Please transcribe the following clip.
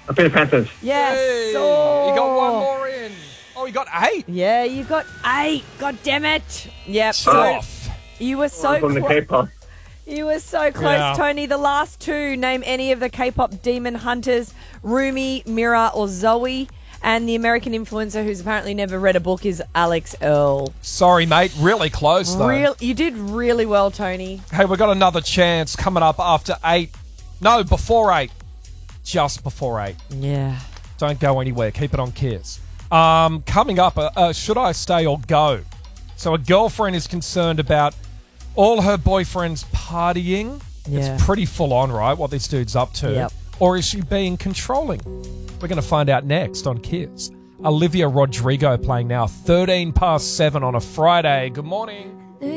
Pink Panthers. Yes. Hey, Oh. you got one more in. Oh, you got 8. Yeah, you got 8. God damn it. Yep. Off. You were so From the close. K-pop. You were so close, Yeah. Tony. The last 2, name any of the K-pop demon hunters, Rumi, Mira, or Zoe. And the American influencer who's apparently never read a book is Alex Earl. Sorry, mate. Really close, though. You did really well, Tony. Hey, we've got another chance coming up after 8. No, before 8. Just before 8. Yeah. Don't go anywhere. Keep it on Kiss. Coming up, should I stay or go? So a girlfriend is concerned about all her boyfriends partying. Yeah. It's pretty full on, right, what this dude's up to. Yep. Or is she being controlling? We're going to find out next on Kiss. Olivia Rodrigo playing now, 13 past 7 on a Friday. Good morning.